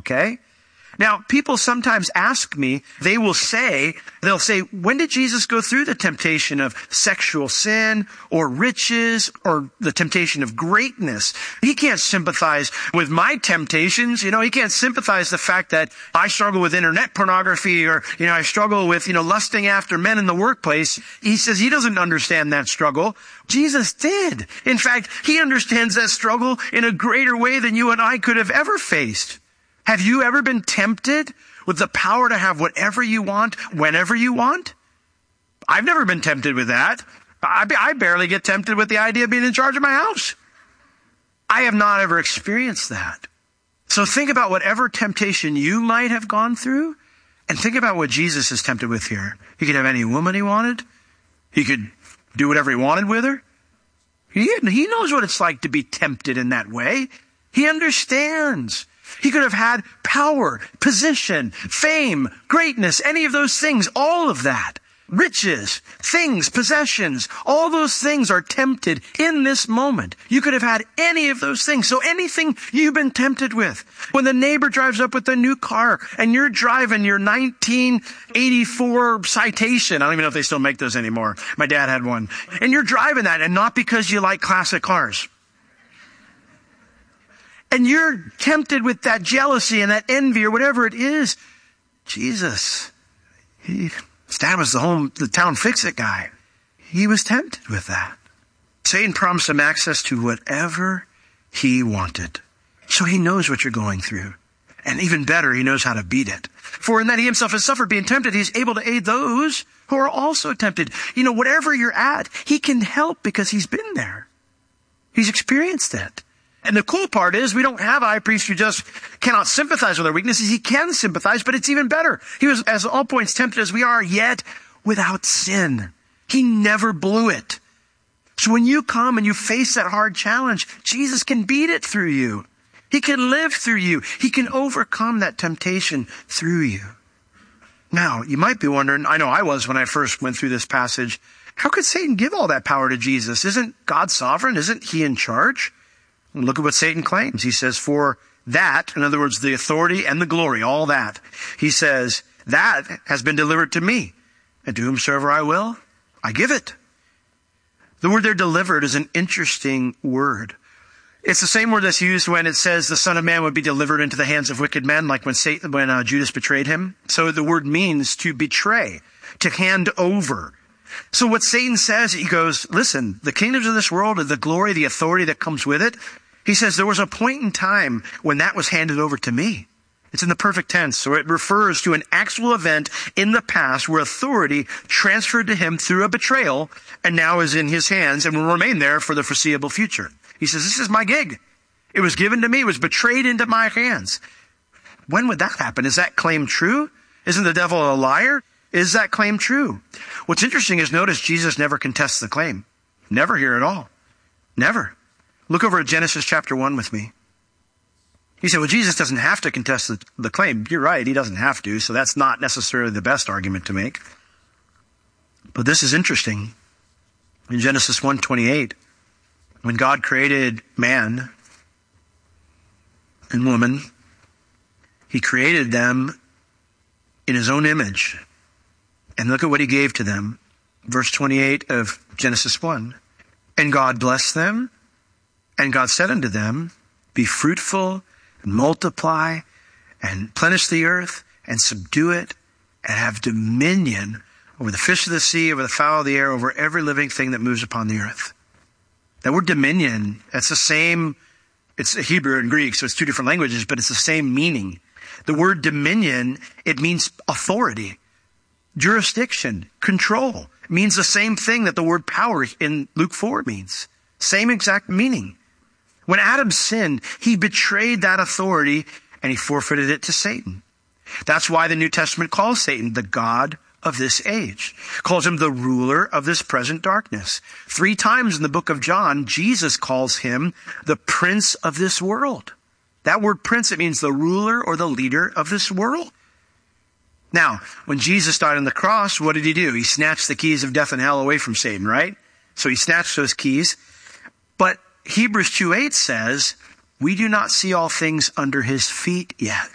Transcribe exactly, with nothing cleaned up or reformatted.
okay? Now, people sometimes ask me, they will say, they'll say, when did Jesus go through the temptation of sexual sin or riches or the temptation of greatness? He can't sympathize with my temptations. You know, he can't sympathize the fact that I struggle with internet pornography or, you know, I struggle with, you know, lusting after men in the workplace. He says he doesn't understand that struggle. Jesus did. In fact, he understands that struggle in a greater way than you and I could have ever faced. Have you ever been tempted with the power to have whatever you want, whenever you want? I've never been tempted with that. I, I barely get tempted with the idea of being in charge of my house. I have not ever experienced that. So think about whatever temptation you might have gone through, and think about what Jesus is tempted with here. He could have any woman he wanted. He could do whatever he wanted with her. He, he knows what it's like to be tempted in that way. He understands. He could have had power, position, fame, greatness, any of those things, all of that. Riches, things, possessions, all those things are tempted in this moment. You could have had any of those things. So anything you've been tempted with. When the neighbor drives up with a new car and you're driving your nineteen eighty-four Citation. I don't even know if they still make those anymore. My dad had one. And you're driving that, and not because you like classic cars. And you're tempted with that jealousy and that envy or whatever it is. Jesus, he, his dad was the home, the town fix-it guy. He was tempted with that. Satan promised him access to whatever he wanted. So he knows what you're going through. And even better, he knows how to beat it. For in that he himself has suffered being tempted, he's able to aid those who are also tempted. You know, whatever you're at, he can help because he's been there. He's experienced it. And the cool part is we don't have a high priest who just cannot sympathize with our weaknesses. He can sympathize, but it's even better. He was, as all points, tempted as we are, yet without sin. He never blew it. So when you come and you face that hard challenge, Jesus can beat it through you. He can live through you. He can overcome that temptation through you. Now, you might be wondering, I know I was when I first went through this passage, how could Satan give all that power to Jesus? Isn't God sovereign? Isn't he in charge? Look at what Satan claims. He says, for that, in other words, the authority and the glory, all that, he says, that has been delivered to me. And to whomsoever I will, I give it. The word there, delivered, is an interesting word. It's the same word that's used when it says the Son of Man would be delivered into the hands of wicked men, like when Satan, when uh, Judas betrayed him. So the word means to betray, to hand over. So what Satan says, he goes, listen, the kingdoms of this world and the glory, the authority that comes with it, he says there was a point in time when that was handed over to me. It's in the perfect tense. So it refers to an actual event in the past where authority transferred to him through a betrayal and now is in his hands and will remain there for the foreseeable future. He says, this is my gig. It was given to me. It was betrayed into my hands. When would that happen? Is that claim true? Isn't the devil a liar? Is that claim true? What's interesting is notice Jesus never contests the claim. Never here at all. Never. Look over at Genesis chapter one with me. He said, well, Jesus doesn't have to contest the, the claim. You're right, he doesn't have to, so that's not necessarily the best argument to make. But this is interesting. In Genesis one twenty-eight, when God created man and woman, he created them in his own image. And look at what he gave to them. Verse twenty-eight of Genesis one. And God blessed them, and God said unto them, be fruitful, and multiply, and plenish the earth, and subdue it, and have dominion over the fish of the sea, over the fowl of the air, over every living thing that moves upon the earth. That word dominion, that's the same, it's Hebrew and Greek, so it's two different languages, but it's the same meaning. The word dominion, it means authority, jurisdiction, control. It means the same thing that the word power in Luke four means. Same exact meaning. When Adam sinned, he betrayed that authority and he forfeited it to Satan. That's why the New Testament calls Satan the god of this age. Calls him the ruler of this present darkness. Three times in the book of John, Jesus calls him the prince of this world. That word prince, it means the ruler or the leader of this world. Now, when Jesus died on the cross, what did he do? He snatched the keys of death and hell away from Satan, right? So he snatched those keys. But Hebrews two eight says, we do not see all things under his feet yet.